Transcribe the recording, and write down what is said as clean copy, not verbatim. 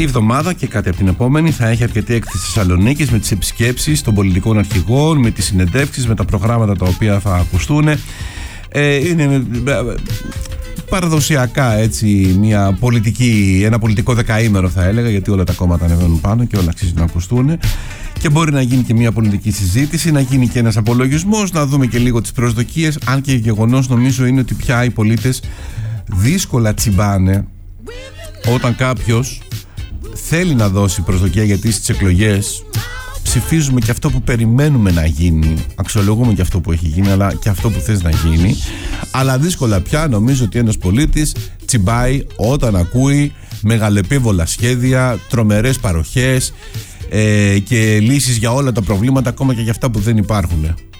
Αυτή η εβδομάδα και κάτι από την επόμενη θα έχει αρκετή έκθεση στη Θεσσαλονίκη με τις επισκέψεις των πολιτικών αρχηγών, με τις συνεντεύξεις, με τα προγράμματα τα οποία θα ακουστούν. Είναι παραδοσιακά έτσι ένα πολιτικό δεκαήμερο θα έλεγα, γιατί όλα τα κόμματα ανεβαίνουν πάνω και όλα αξίζουν να ακουστούν. Και μπορεί να γίνει και μια πολιτική συζήτηση, να γίνει και ένας απολογισμός, να δούμε και λίγο τις προσδοκίες. Αν και γεγονός νομίζω είναι ότι πια οι πολίτες δύσκολα τσιμπάνε όταν κάποιος θέλει να δώσει προσδοκία, γιατί στις εκλογές ψηφίζουμε και αυτό που περιμένουμε να γίνει, αξιολογούμε και αυτό που έχει γίνει, αλλά και αυτό που θες να γίνει. Αλλά δύσκολα πια νομίζω ότι ένας πολίτης τσιμπάει όταν ακούει μεγαλεπίβολα σχέδια, τρομερές παροχές και λύσεις για όλα τα προβλήματα, ακόμα και για αυτά που δεν υπάρχουν.